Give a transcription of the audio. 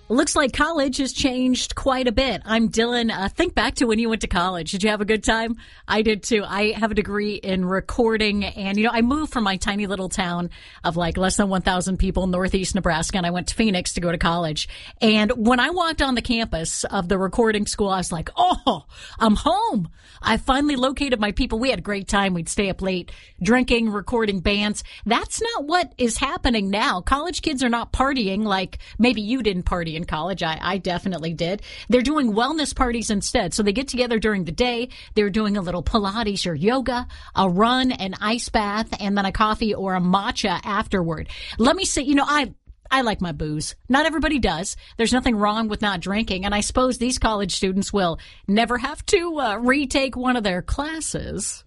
Looks like college has changed quite a bit. I'm Dylan. Think back to when you went to college. Did you have a good time? I did too. I have a degree in recording, and I moved from my tiny little town of like less than 1,000 people, northeast Nebraska, and I went to Phoenix to go to college. And when I walked on the campus of the recording school, I was like, oh, I'm home. I finally located my people. We had a great time. We'd stay up late drinking, recording bands. That's not what is happening now. College kids are not partying like maybe you didn't party in college. I definitely did. They're doing wellness parties instead. So they get together during the day. They're doing a little Pilates or yoga, a run, an ice bath, and then a coffee or a matcha afterward. Let me say, I like my booze. Not everybody does. There's nothing wrong with not drinking. And I suppose these college students will never have to retake one of their classes.